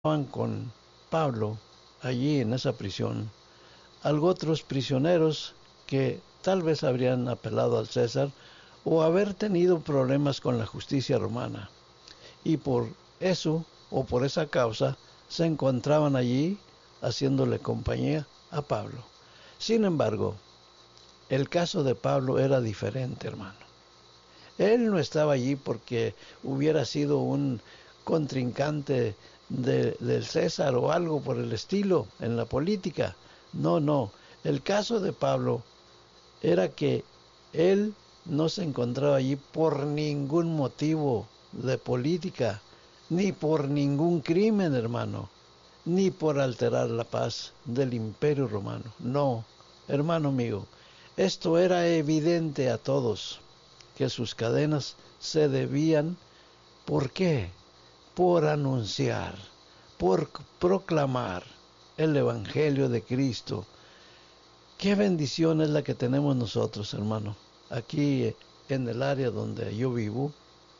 con Pablo allí en esa prisión, algo otros prisioneros que tal vez habrían apelado al César o haber tenido problemas con la justicia romana. Y por eso, o por esa causa, se encontraban allí haciéndole compañía a Pablo. Sin embargo, el caso de Pablo era diferente, hermano. Él no estaba allí porque hubiera sido un contrincante del César o algo por el estilo en la política. No, no. El caso de Pablo era que él no se encontraba allí por ningún motivo de política, ni por ningún crimen, hermano, ni por alterar la paz del Imperio Romano. No, hermano mío, esto era evidente a todos, que sus cadenas se debían, ¿por qué? Por anunciar, por proclamar el Evangelio de Cristo. Qué bendición es la que tenemos nosotros, hermano. Aquí en el área donde yo vivo,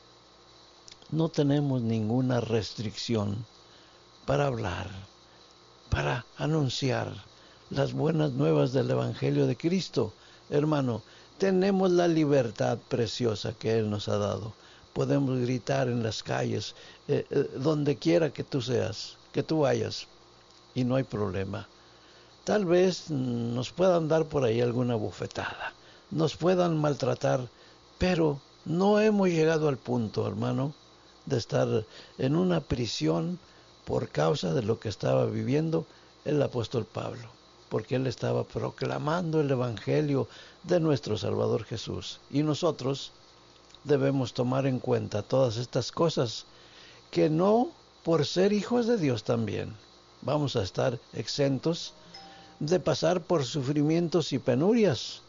no tenemos ninguna restricción para hablar, para anunciar las buenas nuevas del Evangelio de Cristo. Hermano, tenemos la libertad preciosa que Él nos ha dado. Podemos gritar en las calles, donde quiera que tú seas, que tú vayas, y no hay problema. Tal vez nos puedan dar por ahí alguna bofetada, nos puedan maltratar, pero no hemos llegado al punto, hermano, de estar en una prisión por causa de lo que estaba viviendo el apóstol Pablo, porque él estaba proclamando el Evangelio de nuestro Salvador Jesús. Y nosotros debemos tomar en cuenta todas estas cosas, que no por ser hijos de Dios también vamos a estar exentos de pasar por sufrimientos y penurias.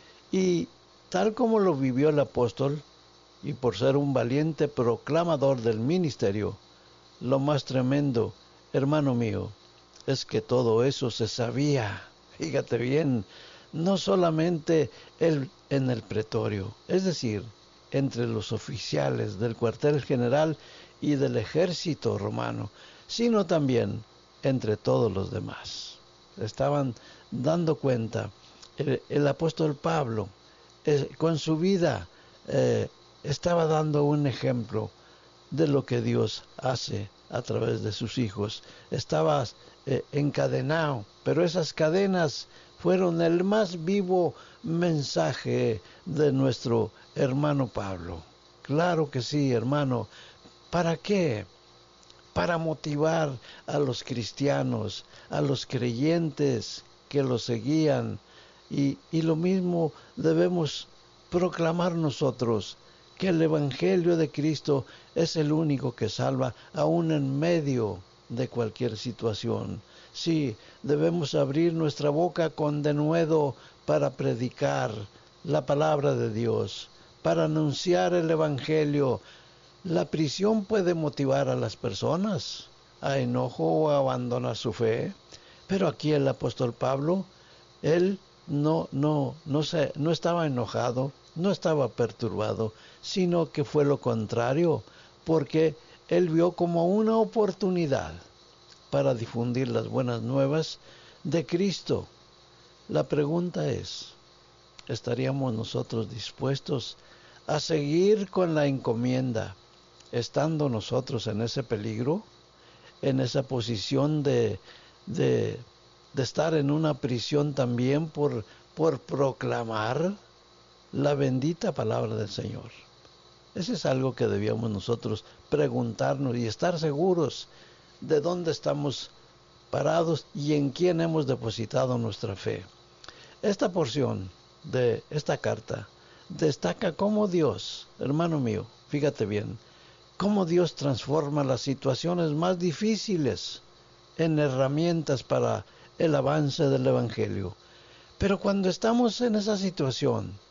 Y tal como lo vivió el apóstol, y por ser un valiente proclamador del ministerio, lo más tremendo, hermano mío, es que todo eso se sabía, fíjate bien, no solamente en el pretorio, es decir, entre los oficiales del cuartel general y del ejército romano, sino también entre todos los demás. Estaban dando cuenta. El apóstol Pablo, con su vida, estaba dando un ejemplo de lo que Dios hace a través de sus hijos. Estaba encadenado, pero esas cadenas fueron el más vivo mensaje de nuestro hermano Pablo. Claro que sí, hermano. ¿Para qué? Para motivar a los cristianos, a los creyentes que lo seguían. Y lo mismo debemos proclamar nosotros, que el Evangelio de Cristo es el único que salva, aún en medio de cualquier situación. Sí, debemos abrir nuestra boca con denuedo para predicar la palabra de Dios, para anunciar el Evangelio. La prisión puede motivar a las personas a enojo o a abandonar su fe, pero aquí el apóstol Pablo, él no estaba enojado, no estaba perturbado, sino que fue lo contrario, porque él vio como una oportunidad para difundir las buenas nuevas de Cristo. La pregunta es, ¿estaríamos nosotros dispuestos a seguir con la encomienda, estando nosotros en ese peligro, en esa posición de estar en una prisión también por proclamar la bendita palabra del Señor? Eso es algo que debíamos nosotros preguntarnos y estar seguros de dónde estamos parados y en quién hemos depositado nuestra fe. Esta porción de esta carta destaca cómo Dios, hermano mío, fíjate bien, cómo Dios transforma las situaciones más difíciles en herramientas para el avance del Evangelio. Pero cuando estamos en esa situación